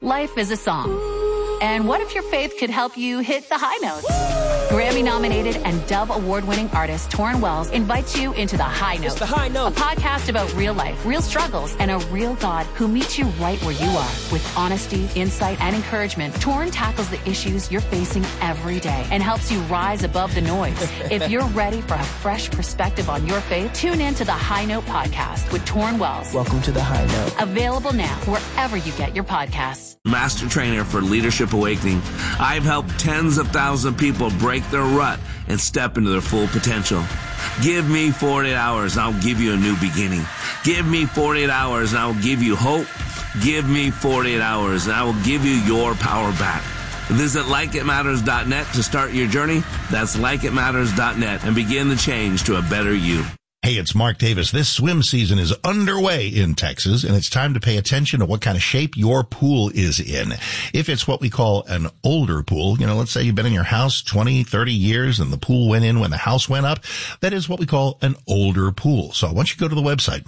Life is a song. And what if your faith could help you hit the high notes? Grammy-nominated and Dove Award-winning artist Torrin Wells invites you into The High Note. It's The High Note. A podcast about real life, real struggles, and a real God who meets you right where you are. With honesty, insight, and encouragement, Torrin tackles the issues you're facing every day and helps you rise above the noise. If you're ready for a fresh perspective on your faith, tune in to The High Note podcast with Torrin Wells. Welcome to The High Note. Available now wherever you get your podcasts. Master trainer for Leadership Awakening. I've helped tens of thousands of people break their rut and step into their full potential. Give me 48 hours and I'll give you a new beginning. Give me 48 hours and I will give you hope. Give me 48 hours and I will give you your power back. Visit likeitmatters.net to start your journey. That's likeitmatters.net and begin the change to a better you. Hey, it's Mark Davis. This swim season is underway in Texas, and it's time to pay attention to what kind of shape your pool is in. If it's what we call an older pool, let's say you've been in your house 20, 30 years and the pool went in when the house went up, that is what we call an older pool. So I want you to go to the website,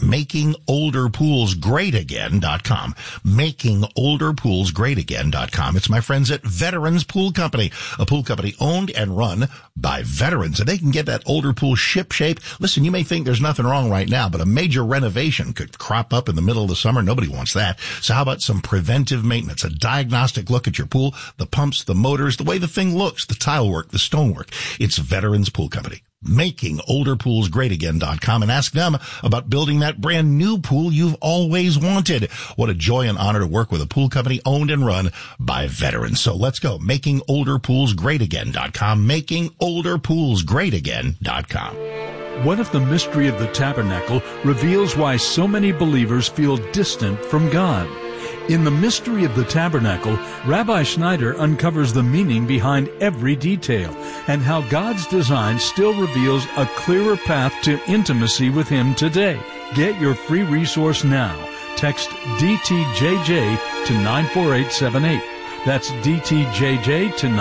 makingolderpoolsgreatagain.com, makingolderpoolsgreatagain.com. It's my friends at Veterans Pool Company, a pool company owned and run by veterans, and they can get that older pool ship shape. Listen, you may think there's nothing wrong right now, but a major renovation could crop up in the middle of the summer. Nobody wants that. So how about some preventive maintenance, a diagnostic look at your pool, the pumps, the motors, the way the thing looks, the tile work, the stonework. It's Veterans Pool Company. MakingOlderPoolsGreatAgain.com, and ask them about building that brand new pool you've always wanted. What a joy and honor to work with a pool company owned and run by veterans. So let's go. MakingOlderPoolsGreatAgain.com. MakingOlderPoolsGreatAgain.com. What if the mystery of the tabernacle reveals why so many believers feel distant from God? In The Mystery of the Tabernacle, Rabbi Schneider uncovers the meaning behind every detail and how God's design still reveals a clearer path to intimacy with Him today. Get your free resource now. Text DTJJ to 94878. That's DTJJ to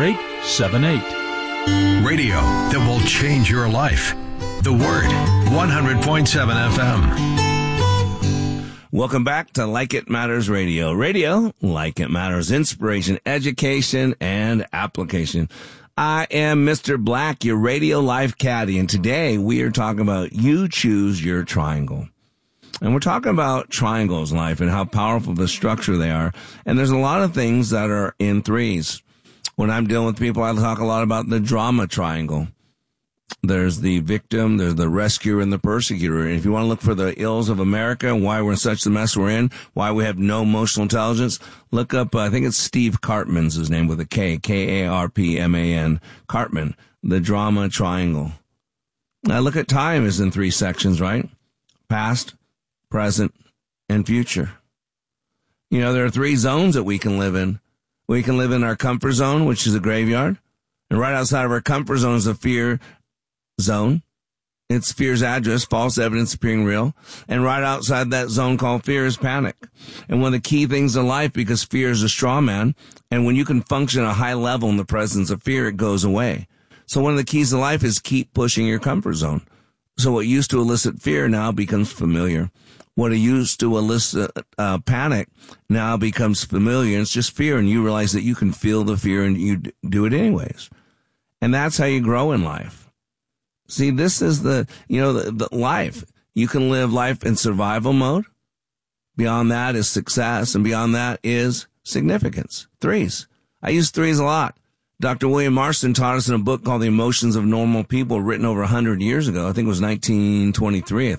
94878. Radio that will change your life. The Word, 100.7 FM. Welcome back to Like It Matters Radio. Radio, like it matters, inspiration, education, and application. I am Mr. Black, your radio life caddy, and today we are talking about you choose your triangle. And we're talking about triangles in life and how powerful the structure they are. And there's a lot of things that are in threes. When I'm dealing with people, I talk a lot about the drama triangle. There's the victim, there's the rescuer, and the persecutor. And if you want to look for the ills of America and why we're in such the mess we're in, why we have no emotional intelligence, look up, I think it's Steve Karpman's his name with a K, K-A-R-P-M-A-N, Karpman, the drama triangle. Now look at time is in three sections, right? Past, present, and future. There are three zones that we can live in. We can live in our comfort zone, which is a graveyard. And right outside of our comfort zone is a fear zone. It's fear's address, false evidence appearing real. And right outside that zone called fear is panic. And one of the key things in life, because fear is a straw man, and when you can function at a high level in the presence of fear, it goes away. So one of the keys to life is keep pushing your comfort zone. So what used to elicit fear now becomes familiar. What used to elicit panic now becomes familiar. It's just fear, and you realize that you can feel the fear and you do it anyways. And that's how you grow in life. See, this is the life. You can live life in survival mode. Beyond that is success, and beyond that is significance. Threes. I use threes a lot. Dr. William Marston taught us in a book called The Emotions of Normal People, written over 100 years ago. I think it was 1923,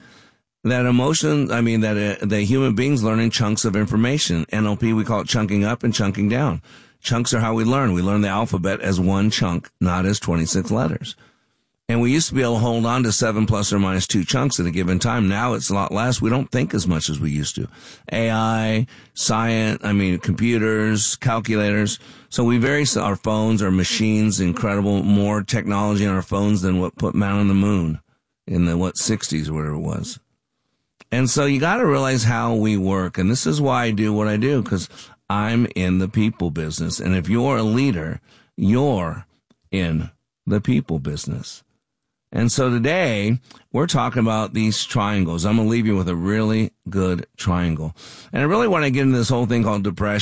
that human beings learn in chunks of information. NLP, we call it chunking up and chunking down. Chunks are how we learn. We learn the alphabet as one chunk, not as 26 letters. And we used to be able to hold on to 7 plus or minus 2 chunks at a given time. Now it's a lot less. We don't think as much as we used to. AI, science, computers, calculators. So we vary our phones, our machines, incredible, more technology on our phones than what put man on the moon in the 60s or whatever it was. And so you got to realize how we work. And this is why I do what I do, because I'm in the people business. And if you're a leader, you're in the people business. And so today, we're talking about these triangles. I'm going to leave you with a really good triangle. And I really want to get into this whole thing called depression.